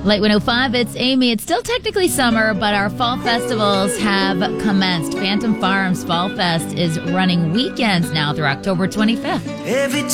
Late 105, it's Amy. It's still technically summer, but our fall festivals have commenced. Phantom Farms Fall Fest is running weekends now through October 25th. Every